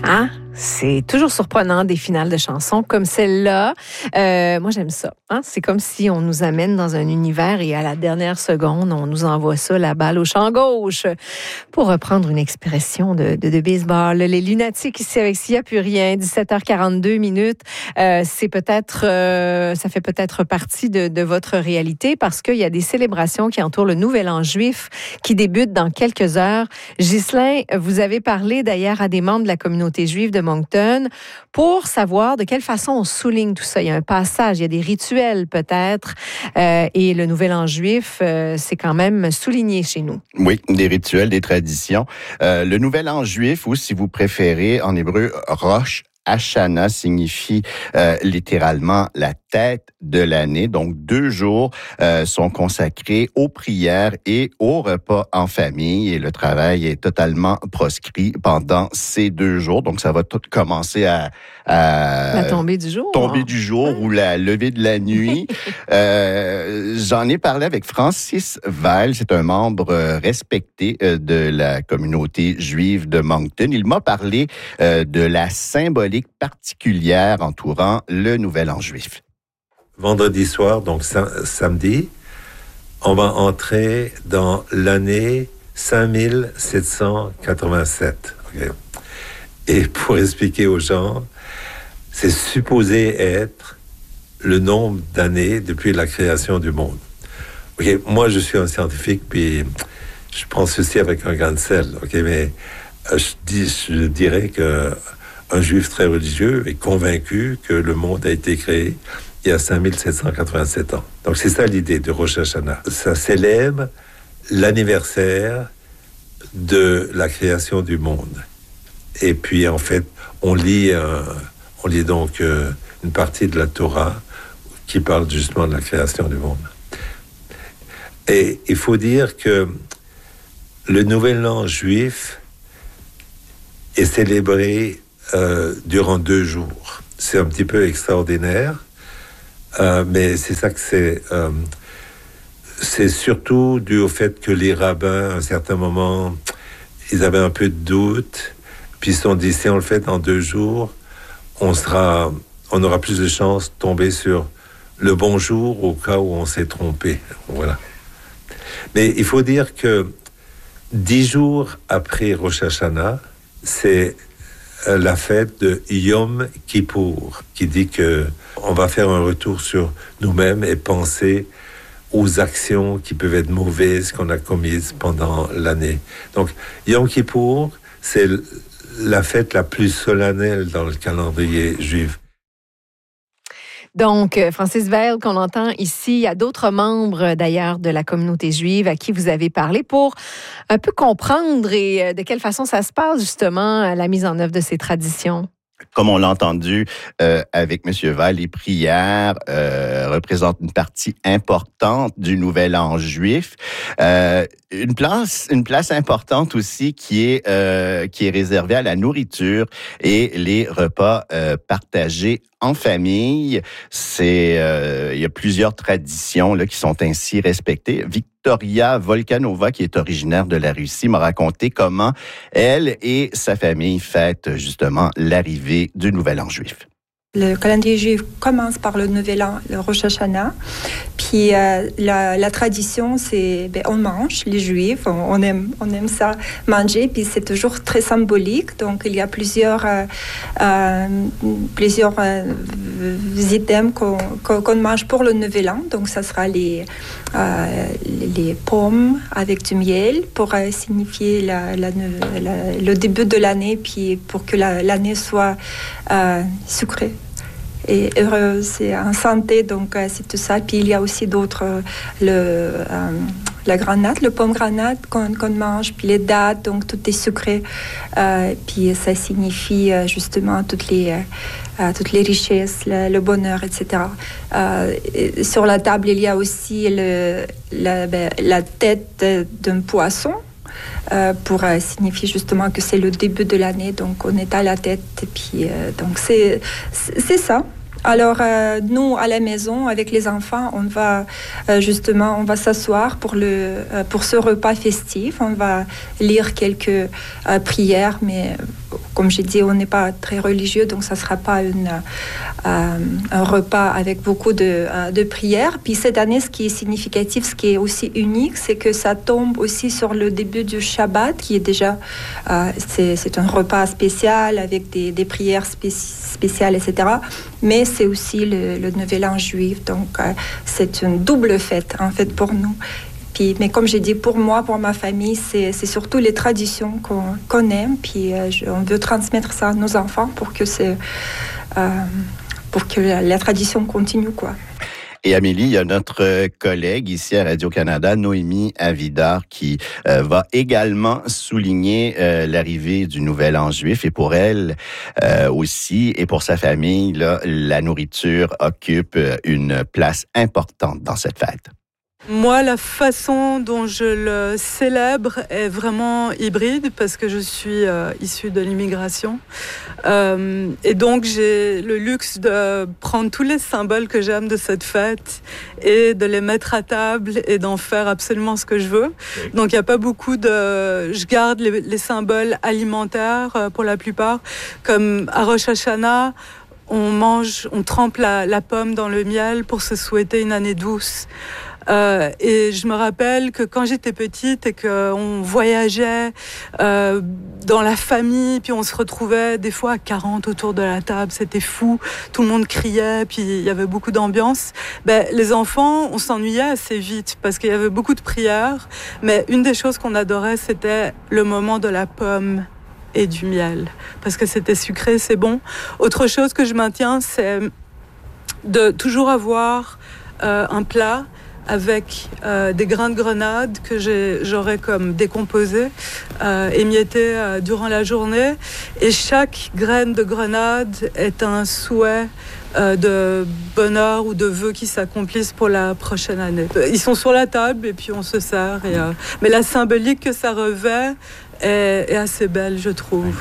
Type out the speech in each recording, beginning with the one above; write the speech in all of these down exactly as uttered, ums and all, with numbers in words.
Hein? C'est toujours surprenant, des finales de chansons comme celle-là. Euh, moi, j'aime ça. Hein? C'est comme si on nous amène dans un univers et à la dernière seconde, on nous envoie ça, la balle au champ gauche. Pour reprendre une expression de, de, de baseball, les lunatiques ici avec Sia Purien, dix-sept heures quarante-deux minutes. Euh, c'est peut-être, euh, ça fait peut-être partie de, de votre réalité parce qu'il y a des célébrations qui entourent le Nouvel An juif qui débutent dans quelques heures. Ghislain, vous avez parlé d'ailleurs à des membres de la communauté juive de Moncton pour savoir de quelle façon on souligne tout ça. Il y a un passage, il y a des rituels peut-être, euh, et le Nouvel An juif, euh, c'est quand même souligné chez nous. Oui, des rituels, des traditions. Euh, le Nouvel An juif, ou si vous préférez, en hébreu, Rosh Hashanah signifie euh, littéralement la tête de l'année. Donc, deux jours euh, sont consacrés aux prières et aux repas en famille. Et le travail est totalement proscrit pendant ces deux jours. Donc, ça va tout commencer à... à la tombée du jour. Tombée du jour ouais. ou la levée de la nuit. euh, j'en ai parlé avec Francis Weil. C'est un membre respecté de la communauté juive de Moncton. Il m'a parlé euh, de la symbolique particulière entourant le Nouvel An juif. Vendredi soir, donc sam- samedi, on va entrer dans l'année cinq mille sept cent quatre-vingt-sept. Okay? Et pour expliquer aux gens, c'est supposé être le nombre d'années depuis la création du monde. Okay? Moi, je suis un scientifique, puis je prends ceci avec un grain de sel. Okay? Mais je, dis, je dirais que un juif très religieux est convaincu que le monde a été créé il y a cinq mille sept cent quatre-vingt-sept ans. Donc c'est ça l'idée de Rosh Hashanah. Ça célèbre l'anniversaire de la création du monde. Et puis en fait, on lit, euh, on lit donc euh, une partie de la Torah qui parle justement de la création du monde. Et il faut dire que le Nouvel An juif est célébré Euh, durant deux jours. C'est un petit peu extraordinaire, euh, mais c'est ça que c'est. Euh, c'est surtout dû au fait que les rabbins, à un certain moment, ils avaient un peu de doute, puis ils se sont dit, si on le fait en deux jours, on sera, on aura plus de chances de tomber sur le bon jour au cas où on s'est trompé. Voilà. Mais il faut dire que dix jours après Rosh Hashanah, c'est la fête de Yom Kippour, qui dit que on va faire un retour sur nous-mêmes et penser aux actions qui peuvent être mauvaises qu'on a commises pendant l'année. Donc, Yom Kippour, c'est la fête la plus solennelle dans le calendrier juif. Donc, Francis Weil, qu'on entend ici, il y a d'autres membres d'ailleurs de la communauté juive à qui vous avez parlé pour un peu comprendre et de quelle façon ça se passe justement la mise en œuvre de ces traditions. Comme on l'a entendu euh, avec M. Weil, les prières euh, représentent une partie importante du Nouvel An juif. Euh, une place, une place importante aussi qui est euh, qui est réservée à la nourriture et les repas euh, partagés en famille. C'est euh, il y a plusieurs traditions là qui sont ainsi respectées. Victoria Volkanova, qui est originaire de la Russie, m'a raconté comment elle et sa famille fêtent justement l'arrivée du Nouvel An juif. Le calendrier juif commence par le Nouvel An, le Rosh Hashanah. Puis euh, la, la tradition, c'est ben, on mange, les Juifs, on, on aime, on aime ça manger. Puis c'est toujours très symbolique. Donc il y a plusieurs, euh, euh, plusieurs euh, items qu'on, qu'on, qu'on mange pour le Nouvel An. Donc ça sera les, euh, les pommes avec du miel pour euh, signifier la, la, la, le début de l'année, puis pour que la, l'année soit euh, sucrée et heureuse et en santé, donc euh, c'est tout ça. Puis il y a aussi d'autres, euh, le, euh, la granate, le pomme granate qu'on, qu'on mange, puis les dattes, donc tout est sucré. Euh, puis ça signifie euh, justement toutes les, euh, toutes les richesses, le, le bonheur, et cetera. Euh, et sur la table, il y a aussi le, la, ben, la tête d'un poisson. Euh, pour euh, signifier justement que c'est le début de l'année, donc on est à la tête, et puis euh, donc c'est, c'est, c'est ça. Alors, euh, nous, à la maison, avec les enfants, on va euh, justement, on va s'asseoir pour, le, euh, pour ce repas festif. On va lire quelques euh, prières, mais comme j'ai dit, on n'est pas très religieux, donc ça ne sera pas une, euh, un repas avec beaucoup de, euh, de prières. Puis cette année, ce qui est significatif, ce qui est aussi unique, c'est que ça tombe aussi sur le début du Shabbat, qui est déjà, euh, c'est, c'est un repas spécial avec des, des prières spéci- spéciales, et cetera. Mais c'est aussi le, le Nouvel An juif, donc euh, c'est une double fête, en fait, pour nous. Puis, mais comme j'ai dit, pour moi, pour ma famille, c'est, c'est surtout les traditions qu'on, qu'on aime. Puis euh, je, on veut transmettre ça à nos enfants pour que, c'est, euh, pour que la, la tradition continue, quoi. Et Amélie, il y a notre collègue ici à Radio-Canada, Noémie Avidar, qui euh, va également souligner euh, l'arrivée du Nouvel An juif. Et pour elle euh, aussi, et pour sa famille, là, la nourriture occupe une place importante dans cette fête. Moi, la façon dont je le célèbre est vraiment hybride parce que je suis euh, issue de l'immigration. Euh, et donc, j'ai le luxe de prendre tous les symboles que j'aime de cette fête et de les mettre à table et d'en faire absolument ce que je veux. Donc, il n'y a pas beaucoup de... Je garde les, les symboles alimentaires euh, pour la plupart, comme à Rosh Hashanah. On mange, on trempe la, la pomme dans le miel pour se souhaiter une année douce. Euh, et je me rappelle que quand j'étais petite et qu'on voyageait euh, dans la famille, puis on se retrouvait des fois à quarante autour de la table, c'était fou, tout le monde criait, puis il y avait beaucoup d'ambiance. Ben, les enfants, on s'ennuyait assez vite parce qu'il y avait beaucoup de prières, mais une des choses qu'on adorait, c'était le moment de la pomme et du miel, parce que c'était sucré, c'est bon. Autre chose que je maintiens, c'est de toujours avoir euh, un plat avec euh, des grains de grenade que j'ai, j'aurais comme décomposés, euh, émiettés euh, durant la journée. Et chaque graine de grenade est un souhait euh, de bonheur ou de vœux qui s'accomplissent pour la prochaine année. Ils sont sur la table et puis on se sert. Et, euh, mais la symbolique que ça revêt est, est assez belle, je trouve.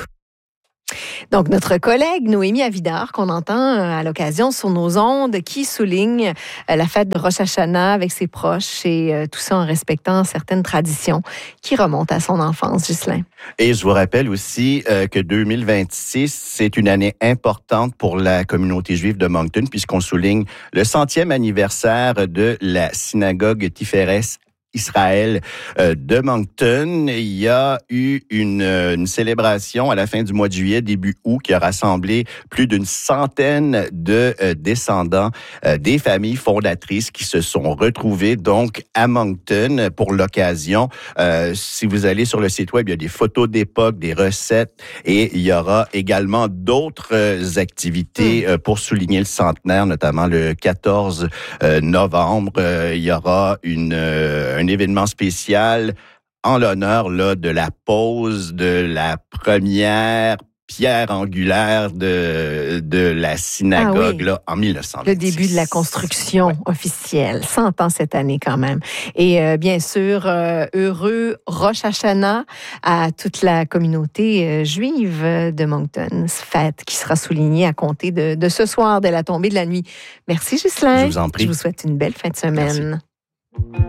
Donc, notre collègue Noémie Avidar, qu'on entend à l'occasion sur nos ondes, qui souligne la fête de Rosh Hashanah avec ses proches et tout ça en respectant certaines traditions qui remontent à son enfance, Ghislain. Et je vous rappelle aussi euh, que deux mille vingt-six, c'est une année importante pour la communauté juive de Moncton, puisqu'on souligne le centième anniversaire de la synagogue Tiferes Israël euh, de Moncton. Il y a eu une, une célébration à la fin du mois de juillet, début août, qui a rassemblé plus d'une centaine de euh, descendants euh, des familles fondatrices qui se sont retrouvés donc à Moncton pour l'occasion. Euh, si vous allez sur le site web, il y a des photos d'époque, des recettes et il y aura également d'autres euh, activités euh, pour souligner le centenaire, notamment le quatorze novembre. Euh, il y aura une euh, un événement spécial en l'honneur là, de la pose de la première pierre angulaire de, de la synagogue ah oui. là, en mille neuf cent vingt-six. Le début de la construction ouais. officielle. cent ans cette année quand même. Et euh, bien sûr, euh, heureux Rosh Hashanah à toute la communauté euh, juive de Moncton. Fête qui sera soulignée à compter de, de ce soir, dès la tombée de la nuit. Merci Ghislain. Je vous en prie. Je vous souhaite une belle fin de semaine. Merci.